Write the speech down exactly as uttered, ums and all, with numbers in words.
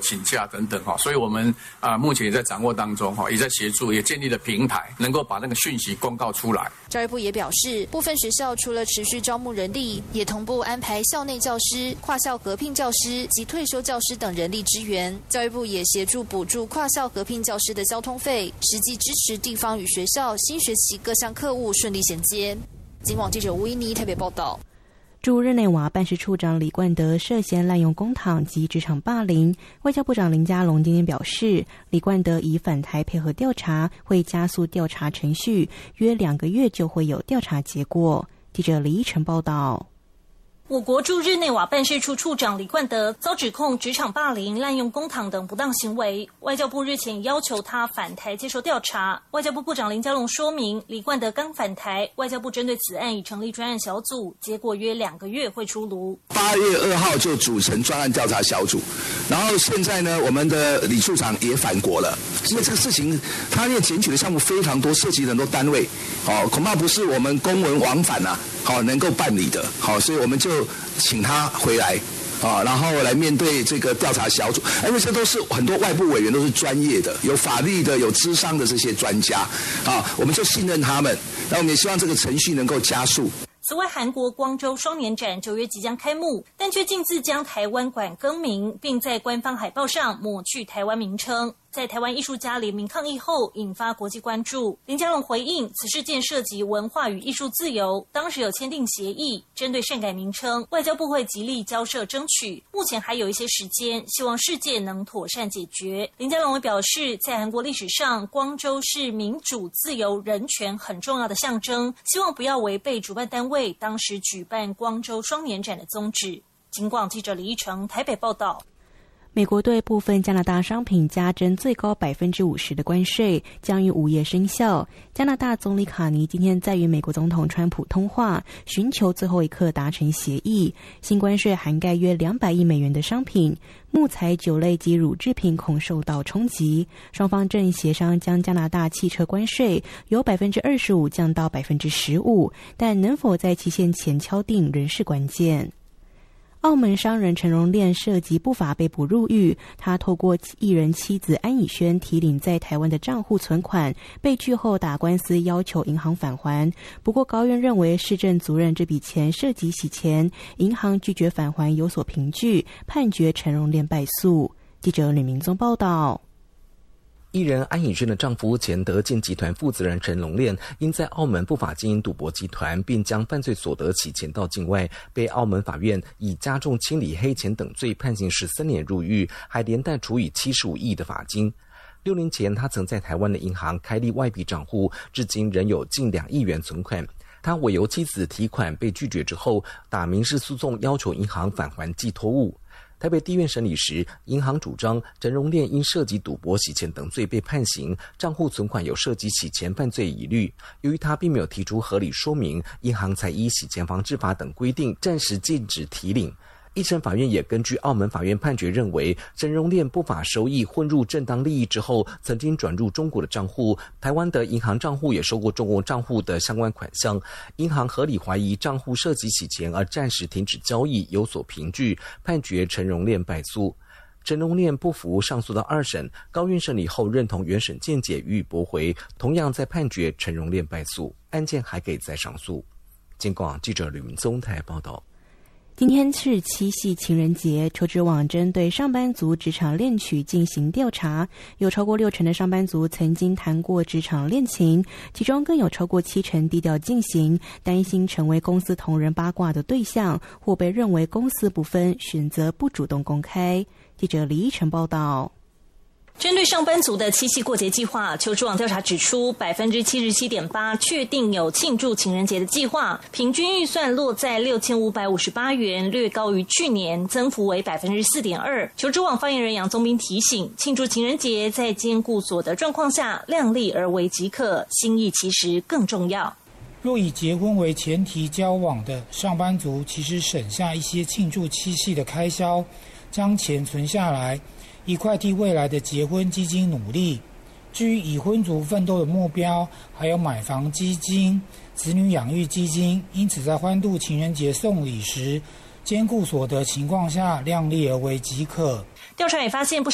请假等等哈，所以我们啊目前也在掌握当中哈，也在协助，也建立了平台，能够把那个讯息公告出来。 教育部也表示，部分学校除了持续招募人力，也同步安排校内教师、跨校合聘教师及退休教师等人力支援。教育部也协助补助跨校合聘教师的交通费，实际支持地方与学校新学期各项课务顺利衔接。警广记者吴依妮台北报道。 驻日内瓦办事处长李冠德涉嫌滥用公帑及职场霸凌，外交部长林佳龙今天表示，李冠德已返台配合调查，会加速调查程序，约两个月就会有调查结果。记者李依晨报道。 我国驻日内瓦办事处处长李冠德遭指控职场霸凌、滥用公帑等不当行为，外交部日前要求他返台接受调查。外交部部长林佳龙说明，李冠德刚返台，外交部针对此案已成立专案小组，结果约两个月会出炉。 八月二号就组成专案调查小组，然后现在呢，我们的李处长也返国了，因为这个事情他那检举的项目非常多，涉及很多单位，哦，恐怕不是我们公文往返啊，好能够办理的，好，所以我们就请他回来啊，然后来面对这个调查小组，因为这都是很多外部委员都是专业的，有法律的、有咨商的这些专家啊，我们就信任他们，那我们也希望这个程序能够加速。 此外，韩国光州双年展九月即将开幕，但却径自将台湾馆更名，并在官方海报上抹去台湾名称。在台湾艺术家联名抗议后，引发国际关注。林佳龙回应，此事件涉及文化与艺术自由，当时有签订协议，针对擅改名称，外交部会极力交涉争取。目前还有一些时间，希望事件能妥善解决。林佳龙也表示，在韩国历史上，光州是民主、自由、人权很重要的象征，希望不要违背主办单位当时举办光州双年展的宗旨。警广记者李依成台北报道。 美国对部分加拿大商品加征最高百分之五十的关税，将于午夜生效。加拿大总理卡尼今天在与美国总统川普通话，寻求最后一刻达成协议。新关税涵盖约两百亿美元的商品，木材、酒类及乳制品恐受到冲击。双方正协商将加拿大汽车关税由百分之二十五降到百分之十五，但能否在期限前敲定仍是关键。澳门商人陈荣炼涉及不法被捕入狱，他透过艺人妻子安以轩提领在台湾的账户存款，被拒后打官司要求银行返还。不过高院认为市政足认这笔钱涉及洗钱，银行拒绝返还有所凭据，判决陈荣炼败诉。记者吕明宗报道。 艺人安以轩的丈夫前德建集团负责人陈荣炼，因在澳门不法经营赌博集团，并将犯罪所得洗钱到境外，被澳门法院以加重清理黑钱等罪判刑十三年入狱，还连带处以七十五亿的罚金。六年前，他曾在台湾的银行开立外币账户，至今仍有近两亿元存款。他委由妻子提款被拒绝之后，打民事诉讼要求银行返还寄托物。台北地院审理时，银行主张陈荣炼因涉及赌博、洗钱等罪被判刑，账户存款有涉及洗钱犯罪疑虑。由于他并没有提出合理说明，银行才依洗钱防治法等规定暂时禁止提领。一审法院也根据澳门法院判决认为，陈荣炼不法收益混入正当利益之后，曾经转入中国的账户，台湾的银行账户也收过中国账户的相关款项，银行合理怀疑账户涉及洗钱而暂时停止交易，有所凭据，判决陈荣炼败诉。陈荣炼不服上诉到二审，高院审理后认同原审见解予以驳回，同样在判决陈荣炼败诉，案件还可以再上诉。警广记者吕明宗台报道。 今天是七夕情人节，求职网针对上班族职场恋曲进行调查，有超过六成的上班族曾经谈过职场恋情，其中更有超过七成低调进行，担心成为公司同仁八卦的对象，或被认为公私不分，选择不主动公开。记者李依晨报道。 针对上班族的七夕过节计划，求职网调查指出，百分之七十七点八确定有庆祝情人节的计划，平均预算落在六千五百五十八元，略高于去年，增幅为百分之四点二。求职网发言人杨宗斌提醒，庆祝情人节在兼顾所得状况下，量力而为即可，心意其实更重要。 若以结婚为前提交往的上班族，其实省下一些庆祝七夕的开销，将钱存下来，一块替未来的结婚基金努力。至于已婚族奋斗的目标，还有买房基金、子女养育基金，因此在欢度情人节送礼时，兼顾所得情况下，量力而为即可。 调查也发现不少